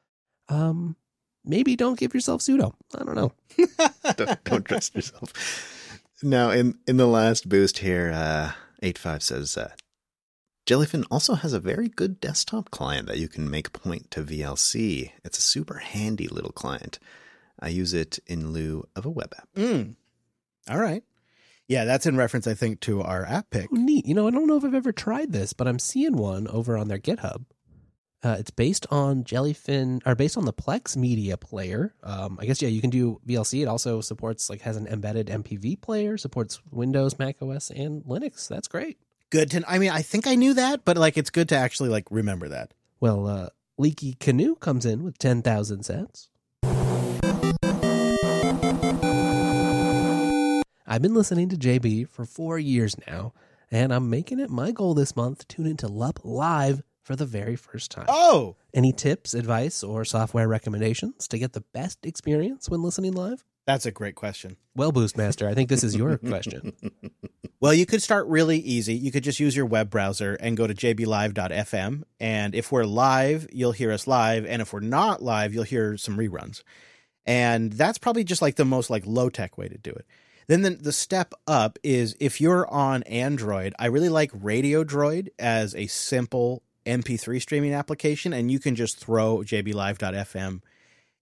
Maybe don't give yourself sudo. I don't know. don't trust yourself. Now, in the last boost here, 85 says Jellyfin also has a very good desktop client that you can make point to VLC. It's a super handy little client. I use it in lieu of a web app. All right. Yeah, that's in reference, I think, to our app pick. Oh, neat. I don't know if I've ever tried this, but I'm seeing one over on their GitHub. It's based on Jellyfin, or based on the Plex Media Player. I guess, you can do VLC. It also supports, has an embedded MPV player, supports Windows, Mac OS, and Linux. That's great. Good to, I think I knew that, but it's good to actually remember that. Well, Leaky Canoe comes in with 10,000 sats. I've been listening to JB for 4 years now, and I'm making it my goal this month to tune into LUP Live for the very first time. Oh! Any tips, advice, or software recommendations to get the best experience when listening live? That's a great question. Well, Boostmaster, I think this is your question. Well, you could start really easy. You could just use your web browser and go to jblive.fm. And if we're live, you'll hear us live. And if we're not live, you'll hear some reruns. And that's probably just the most low-tech way to do it. Then the step up is if you're on Android, I really like Radio Droid as a simple MP3 streaming application. And you can just throw jblive.fm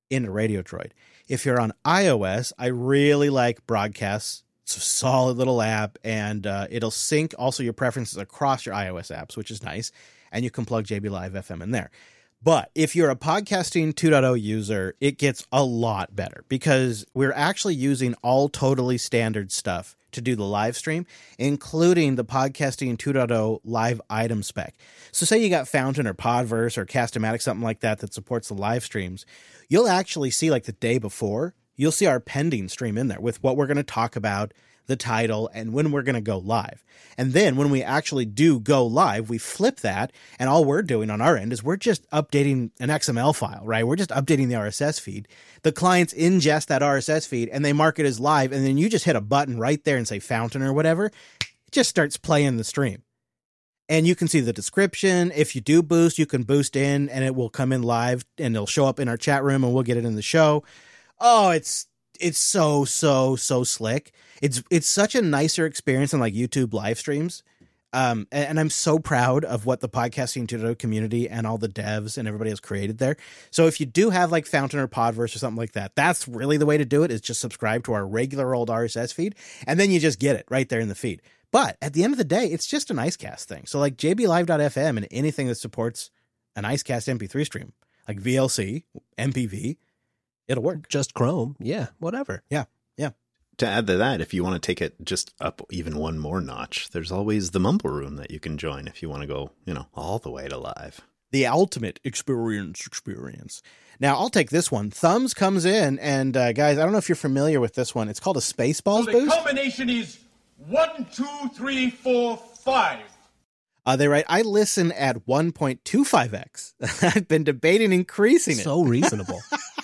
into Radio Droid. If you're on iOS, I really like Broadcast. It's a solid little app, and it'll sync also your preferences across your iOS apps, which is nice. And you can plug JB Live FM in there. But if you're a Podcasting 2.0 user, it gets a lot better because we're actually using all totally standard stuff to do the live stream, including the Podcasting 2.0 live item spec. So say you got Fountain or Podverse or Cast-O-Matic, something like that supports the live streams, you'll actually see like the day before, you'll see our pending stream in there with what we're going to talk about, the title, and when we're going to go live. And then when we actually do go live, we flip that, and all we're doing on our end is we're just updating an XML file, right? We're just updating the RSS feed. The clients ingest that RSS feed, and they mark it as live, and then you just hit a button right there and say Fountain or whatever. It just starts playing the stream. And you can see the description. If you do boost, you can boost in, and it will come in live, and it'll show up in our chat room, and we'll get it in the show. Oh, it's so slick. It's such a nicer experience than like YouTube live streams. And I'm so proud of what the Podcasting 2.0 community and all the devs and everybody has created there. So if you do have like Fountain or Podverse or something like that, that's really the way to do it, is just subscribe to our regular old RSS feed. And then you just get it right there in the feed. But at the end of the day, it's just an Icecast thing. So like JBLive.fm and anything that supports an Icecast MP3 stream, like VLC, MPV, it'll work. Just Chrome. Yeah, whatever. Yeah. To add to that, if you want to take it just up even one more notch, there's always the Mumble Room that you can join if you want to go, all the way to live. The ultimate experience. Now, I'll take this one. Thumbs comes in, and guys, I don't know if you're familiar with this one. It's called a Spaceballs So the boost. combination is 1, 2, 3, 4, 5. They write, I listen at 1.25x. I've been debating increasing it. So reasonable.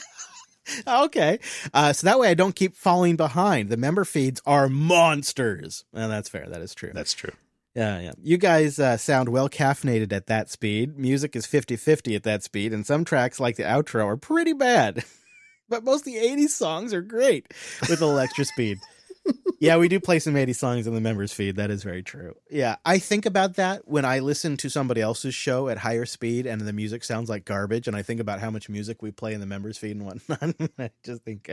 Okay. So that way I don't keep falling behind. The member feeds are monsters. Well, that's fair. That is true. That's true. Yeah. You guys sound well caffeinated at that speed. Music is 50-50 at that speed, and some tracks like the outro are pretty bad. But most of the 80s songs are great with a little extra speed. Yeah, we do play some 80 songs in the members feed. That is very true. Yeah, I think about that when I listen to somebody else's show at higher speed and the music sounds like garbage, and I think about how much music we play in the members feed and whatnot. I just think,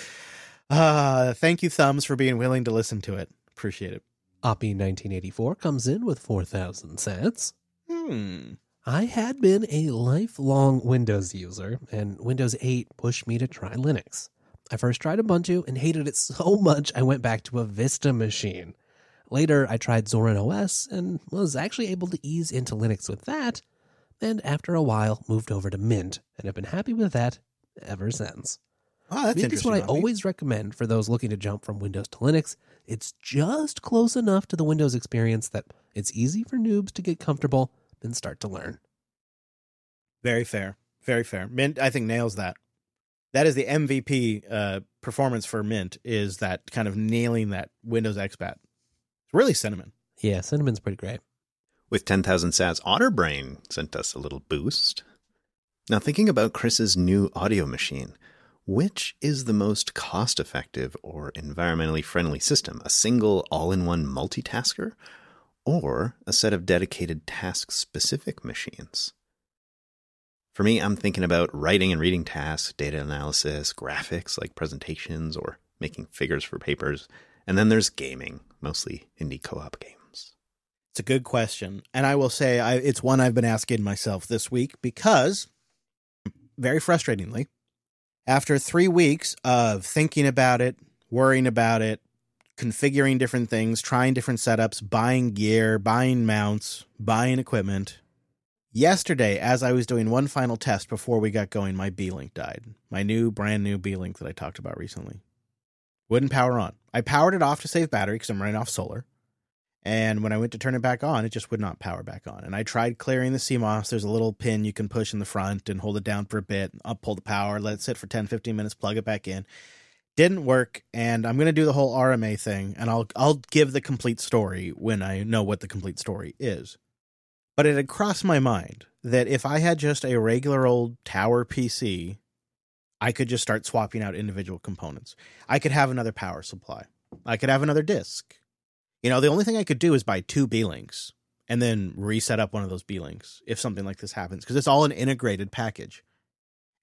thank you, Thumbs, for being willing to listen to it. Appreciate it. Oppie1984 comes in with 4,000 cents. I had been a lifelong Windows user, and Windows 8 pushed me to try Linux. I first tried Ubuntu and hated it so much I went back to a Vista machine. Later, I tried Zorin OS and was actually able to ease into Linux with that, and after a while moved over to Mint and have been happy with that ever since. Oh, that's Mint is what I interesting. always recommend for those looking to jump from Windows to Linux. It's just close enough to the Windows experience that it's easy for noobs to get comfortable and start to learn. Very fair. Very fair. Mint, I think, nails that. That is the MVP performance for Mint, is that kind of nailing that Windows expat. It's really Cinnamon. Yeah, Cinnamon's pretty great. With 10,000 sats, Otterbrain sent us a little boost. Now, thinking about Chris's new audio machine, which is the most cost-effective or environmentally friendly system? A single all-in-one multitasker, or a set of dedicated task-specific machines? For me, I'm thinking about writing and reading tasks, data analysis, graphics like presentations, or making figures for papers. And then there's gaming, mostly indie co-op games. It's a good question. And I will say it's one I've been asking myself this week because, very frustratingly, after 3 weeks of thinking about it, worrying about it, configuring different things, trying different setups, buying gear, buying mounts, buying equipment, yesterday, as I was doing one final test before we got going, my B-Link died. My brand new B-Link that I talked about recently. Wouldn't power on. I powered it off to save battery because I'm running off solar. And when I went to turn it back on, it just would not power back on. And I tried clearing the CMOS. There's a little pin you can push in the front and hold it down for a bit, up, pull the power, let it sit for 10, 15 minutes, plug it back in. Didn't work, and I'm going to do the whole RMA thing, and I'll give the complete story when I know what the complete story is. But it had crossed my mind that if I had just a regular old tower PC, I could just start swapping out individual components. I could have another power supply. I could have another disk. The only thing I could do is buy 2 B-Links and then reset up one of those B-Links if something like this happens, because it's all an integrated package.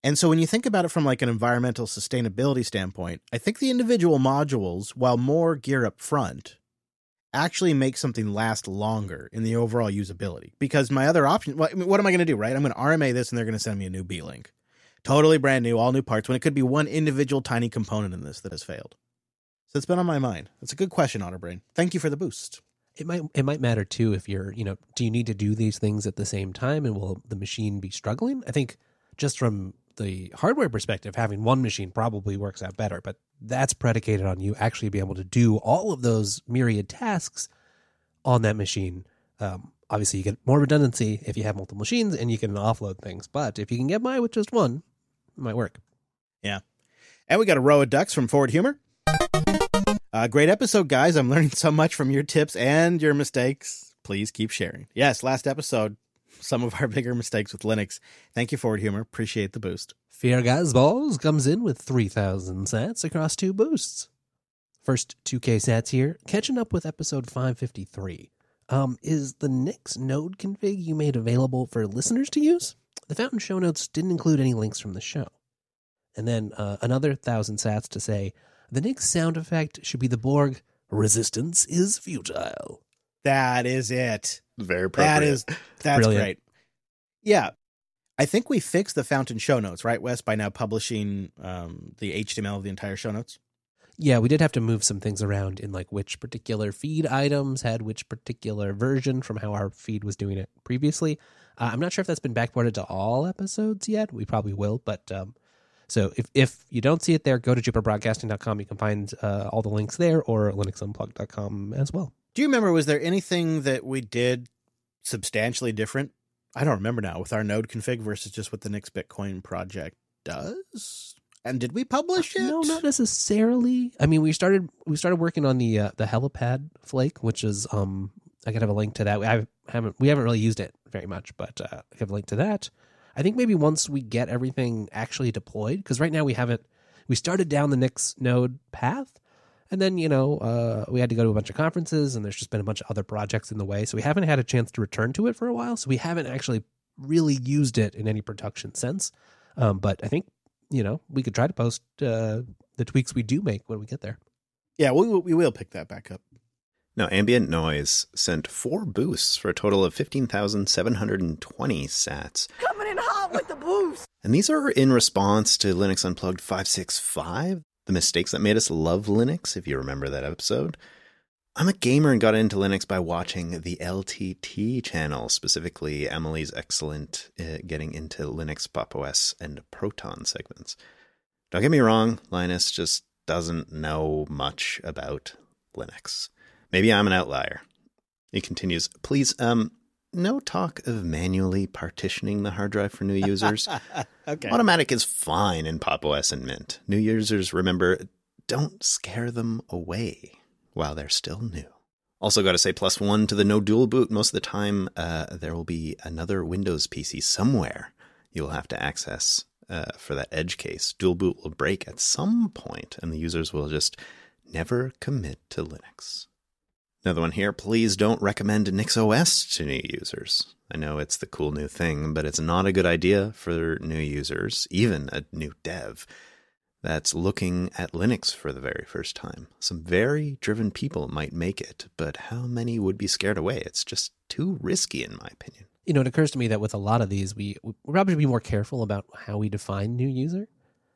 And so when you think about it from like an environmental sustainability standpoint, I think the individual modules, while more gear up front, actually make something last longer in the overall usability. Because my other option, what am I going to do, right? I'm going to RMA this and they're going to send me a new B-Link. Totally brand new, all new parts, when it could be one individual tiny component in this that has failed. So it's been on my mind. That's a good question, Otterbrain. Thank you for the boost. It might matter too if you're, do you need to do these things at the same time and will the machine be struggling? I think just from the hardware perspective, having one machine probably works out better, but that's predicated on you actually being able to do all of those myriad tasks on that machine. Obviously, you get more redundancy if you have multiple machines and you can offload things, but if you can get by with just one, it might work. Yeah. And we got a row of ducks from Forward Humor. Great episode, guys. I'm learning so much from your tips and your mistakes. Please keep sharing. Yes, last episode, some of our bigger mistakes with Linux. Thank you, Forward Humor. Appreciate the boost. Fear Gazballs comes in with 3,000 sats across 2 boosts. First 2K sats here, catching up with episode 553. Is the Nix node config you made available for listeners to use? The Fountain show notes didn't include any links from the show. And then another 1,000 sats to say, the Nix sound effect should be the Borg, resistance is futile. That is it. Very appropriate. That's Brilliant. Great. Yeah. I think we fixed the Fountain show notes, right, Wes, by now publishing the HTML of the entire show notes? Yeah, we did have to move some things around in like which particular feed items had which particular version from how our feed was doing it previously. I'm not sure if that's been backported to all episodes yet. We probably will, but so if you don't see it there, go to jupiterbroadcasting.com. You can find all the links there, or linuxunplugged.com as well. Do you remember, was there anything that we did substantially different? I don't remember now, with our node config versus just what the Nix Bitcoin project does? And did we publish it? No, not necessarily. I mean, we started working on the helipad flake, which is I could have a link to that. We haven't really used it very much, but I could have a link to that. I think maybe once we get everything actually deployed, because right now we started down the Nix node path, and then, we had to go to a bunch of conferences, and there's just been a bunch of other projects in the way, so we haven't had a chance to return to it for a while, so we haven't actually really used it in any production sense. But I think, we could try to post the tweaks we do make when we get there. Yeah, we will pick that back up. Now, Ambient Noise sent 4 boosts for a total of 15,720 sats. Coming in hot with the boost! And these are in response to Linux Unplugged 565, the mistakes that made us love Linux, if you remember that episode. I'm a gamer and got into Linux by watching the LTT channel, specifically Emily's excellent getting into Linux, Pop! OS, and Proton segments. Don't get me wrong, Linus just doesn't know much about Linux. Maybe I'm an outlier. He continues, please, no talk of manually partitioning the hard drive for new users. Okay. Automatic is fine in Pop! OS and Mint. New users, remember, don't scare them away while they're still new. Also got to say +1 to the no dual boot. Most of the time, there will be another Windows PC somewhere you will have to access for that edge case. Dual boot will break at some point, and the users will just never commit to Linux. Another one here, please don't recommend NixOS to new users. I know it's the cool new thing, but it's not a good idea for new users, even a new dev that's looking at Linux for the very first time. Some very driven people might make it, but how many would be scared away? It's just too risky, in my opinion. It occurs to me that with a lot of these, we probably should be more careful about how we define new user.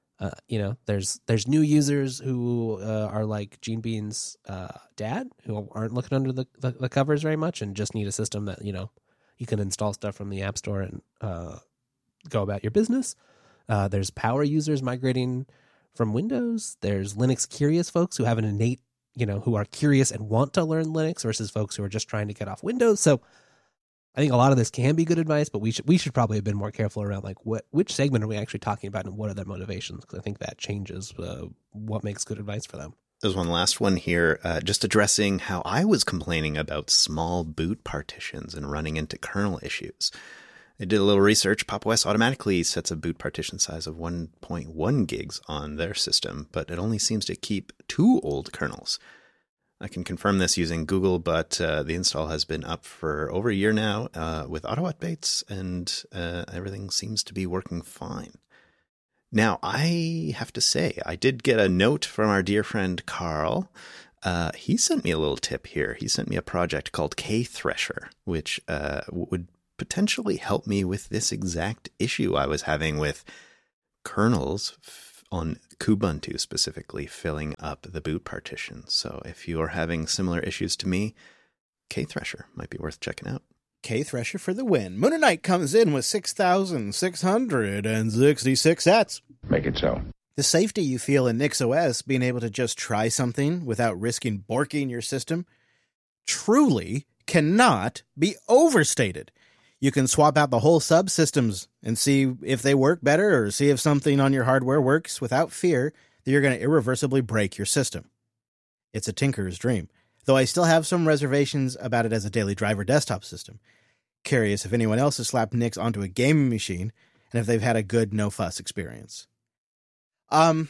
There's new users who are like Gene Bean's dad, who aren't looking under the covers very much and just need a system that, you can install stuff from the App Store and go about your business. There's power users migrating from Windows. There's Linux curious folks who have an innate, who are curious and want to learn Linux versus folks who are just trying to get off Windows. So I think a lot of this can be good advice, but we should probably have been more careful around like which segment are we actually talking about and what are their motivations, because I think that changes what makes good advice for them. There's one last one here, just addressing how I was complaining about small boot partitions and running into kernel issues. I did a little research. Pop! OS automatically sets a boot partition size of 1.1 gigs on their system, but it only seems to keep 2 old kernels. I can confirm this using Google, but the install has been up for over a year now with auto updates, and everything seems to be working fine. Now, I have to say, I did get a note from our dear friend Carl. He sent me a little tip here. He sent me a project called K-Thresher, which would potentially help me with this exact issue I was having with kernels on Kubuntu specifically filling up the boot partition. So if you're having similar issues to me, K-Thresher might be worth checking out. K-Thresher for the win. Moon Knight comes in with 6,666 sets. Make it so. The safety you feel in NixOS, being able to just try something without risking borking your system, truly cannot be overstated. You can swap out the whole subsystems and see if they work better or see if something on your hardware works without fear that you're going to irreversibly break your system. It's a tinkerer's dream, though I still have some reservations about it as a daily driver desktop system. Curious if anyone else has slapped Nix onto a gaming machine and if they've had a good no-fuss experience. God,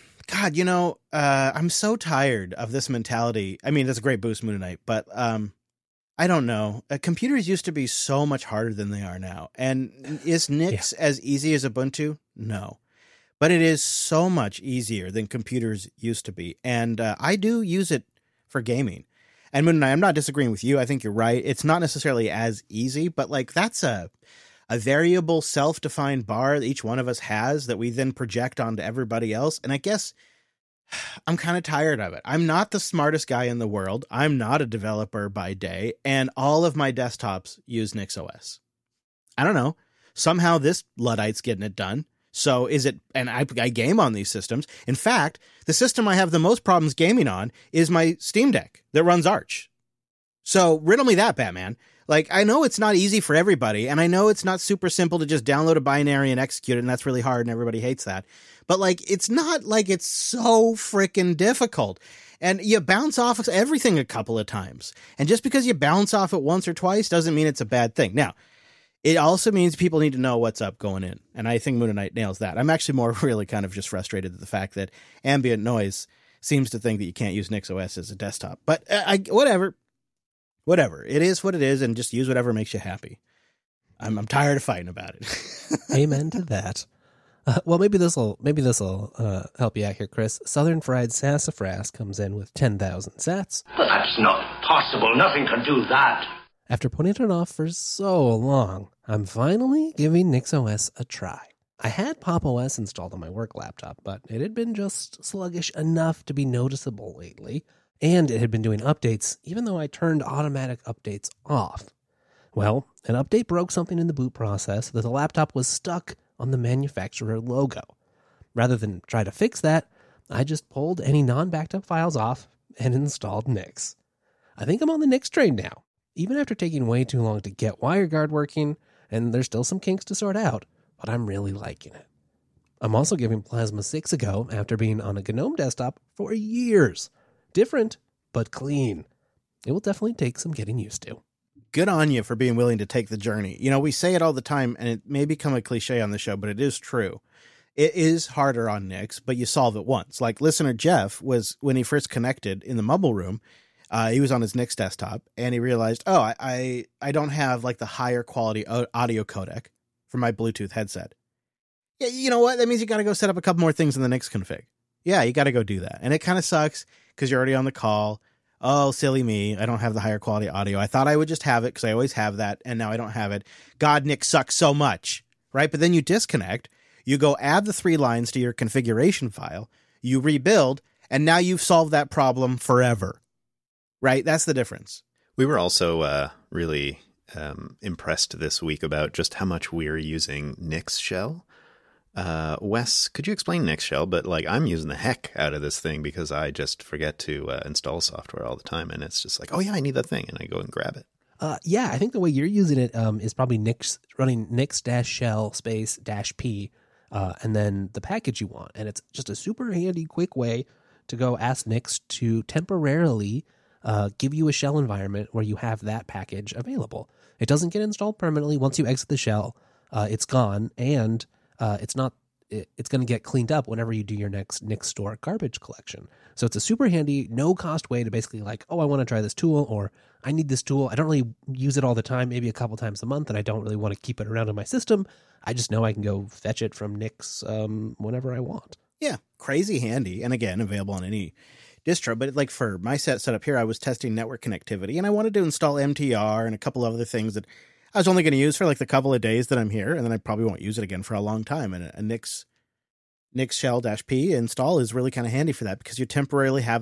I'm so tired of this mentality. I mean, that's a great boost, Moon Knight, but I don't know. Computers used to be so much harder than they are now. And is Nix as easy as Ubuntu? No. But it is so much easier than computers used to be. And I do use it for gaming. And Moon Knight, I'm not disagreeing with you. I think you're right. It's not necessarily as easy, but like that's a variable self-defined bar that each one of us has that we then project onto everybody else. And I guess I'm kind of tired of it. I'm not the smartest guy in the world. I'm not a developer by day, and all of my desktops use NixOS. I don't know. Somehow this Luddite's getting it done. So is it, and I game on these systems. In fact, the system I have the most problems gaming on is my Steam Deck that runs Arch. So riddle me that, Batman. Like, I know it's not easy for everybody, and I know it's not super simple to just download a binary and execute it, and that's really hard, and everybody hates that. But, like, it's not like it's so freaking difficult. And you bounce off of everything a couple of times. And just because you bounce off it once or twice doesn't mean it's a bad thing. Now, it also means people need to know what's up going in. And I think Moon Knight nails that. I'm actually more really kind of just frustrated at the fact that Ambient Noise seems to think that you can't use NixOS as a desktop. But whatever. It is what it is, and just use whatever makes you happy. I'm tired of fighting about it. Amen to that. Well, maybe this will help you out here, Chris. Southern Fried Sassafras comes in with 10,000 sats. But that's not possible. Nothing can do that. After putting it off for so long, I'm finally giving NixOS a try. I had Pop! OS installed on my work laptop, but it had been just sluggish enough to be noticeable lately, and it had been doing updates even though I turned automatic updates off. Well, an update broke something in the boot process that the laptop was stuck on the manufacturer logo. Rather than try to fix that, I just pulled any non-backed up files off and installed Nix. I think I'm on the Nix train now, even after taking way too long to get WireGuard working, and there's still some kinks to sort out, but I'm really liking it. I'm also giving Plasma 6 a go after being on a GNOME desktop for years. Different, but clean. It will definitely take some getting used to. Good on you for being willing to take the journey. You know, we say it all the time, and it may become a cliche on the show, but it is true. It is harder on Nix, but you solve it once. Like listener Jeff was, when he first connected in the Mumble Room, he was on his Nix desktop, and he realized, I don't have like the higher quality audio codec for my Bluetooth headset. Yeah, you know what? That means you got to go set up a couple more things in the Nix config. Yeah, you got to go do that. And it kind of sucks because you're already on the call. Oh, silly me. I don't have the higher quality audio. I thought I would just have it because I always have that, and now I don't have it. God, Nix sucks so much, right? But then you disconnect. You go add the 3 lines to your configuration file. You rebuild, and now you've solved that problem forever, right? That's the difference. We were also really impressed this week about just how much we're using Nix Shell. Wes, could you explain Nix Shell? But like, I'm using the heck out of this thing because I just forget to install software all the time, and it's just like, oh yeah, I need that thing, and I go and grab it. Yeah, I think the way you're using it is probably Nix running Nix-shell -p, and then the package you want, and it's just a super handy, quick way to go ask Nix to temporarily give you a shell environment where you have that package available. It doesn't get installed permanently. Once you exit the shell, it's gone, and it's not it's going to get cleaned up whenever you do your next Nix Store garbage collection. So it's a super handy, no cost way to basically like, oh, I want to try this tool, or I need this tool. I don't really use it all the time, maybe a couple times a month, and I don't really want to keep it around in my system. I just know I can go fetch it from Nix whenever I want. Yeah, crazy handy. And again, available on any distro. But like for my setup here, I was testing network connectivity, and I wanted to install MTR and a couple of other things that I was only going to use for like the couple of days that I'm here, and then I probably won't use it again for a long time. And a Nix Shell-P install is really kind of handy for that, because you temporarily have